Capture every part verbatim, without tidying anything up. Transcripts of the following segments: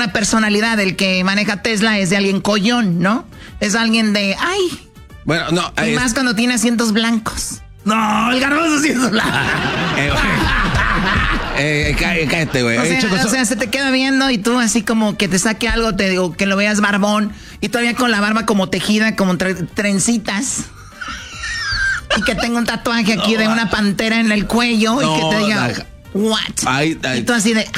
una personalidad. El que maneja Tesla es de alguien collón, ¿no? Es alguien de, ay. Bueno, no. Y es... más cuando tiene asientos blancos. No, el Garbanzo asientos blancos. eh, eh, cá, cállate, güey. O, sea, o sea, se te queda viendo y tú así como que te saque algo, te digo, que lo veas barbón. Y todavía con la barba como tejida, como tre trencitas. Y que tenga un tatuaje aquí no, de una pantera en el cuello. No, y que te diga, no, what? Ay, ay. Y tú así de...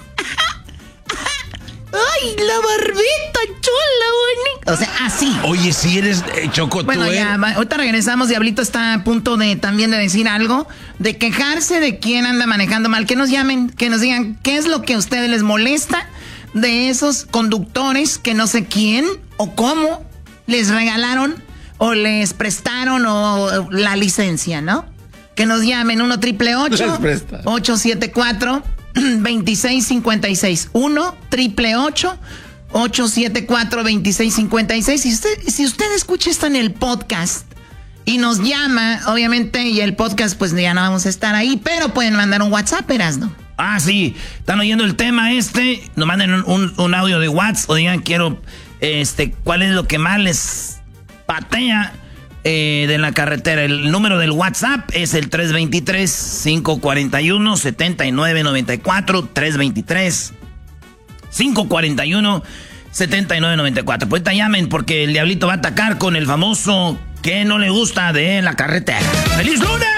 ¡Ay, la barbita chula, bonita! O sea, así. Oye, si eres eh, Choco, bueno, tú, ya, eh. ahorita regresamos. Diablito está a punto de también de decir algo, de quejarse de quién anda manejando mal. Que nos llamen, que nos digan qué es lo que a ustedes les molesta de esos conductores que no sé quién o cómo les regalaron o les prestaron o la licencia, ¿no? Que nos llamen uno triple ocho ocho siete cuatro veintiséis cincuenta y seis. uno triple ocho ocho siete cuatro veintiséis cincuenta y seis. Si usted, si usted escucha esto en el podcast y nos llama, obviamente, y el podcast pues ya no vamos a estar ahí, pero pueden mandar un WhatsApp, Erasno. Ah, sí, están oyendo el tema este, nos manden un, un, un audio de WhatsApp o digan, quiero, este, ¿cuál es lo que más les patea eh, de la carretera? El número del WhatsApp es el tres dos tres, cinco cuatro uno, siete nueve nueve cuatro, tres dos tres, cinco cuatro uno, siete nueve nueve cuatro. Pues te llamen porque el Diablito va a atacar con el famoso que no le gusta de la carretera. ¡Feliz lunes!